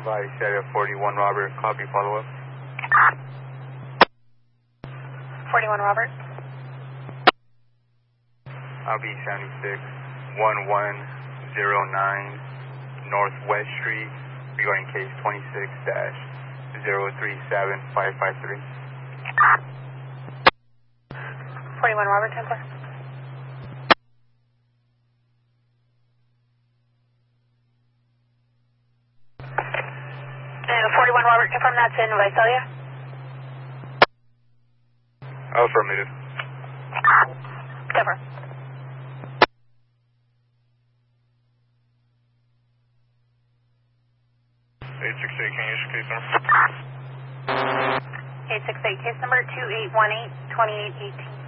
Vice area 41 Robert, copy follow up. 41 Robert. I'll be 76 1109 Northwest Street, regarding case 26-037553. 41 Robert, Templar. And 41 Robert, confirm that's in Visalia? Affirmative. Confirm. 868, can you use your case number? 868, case number 2818-2818.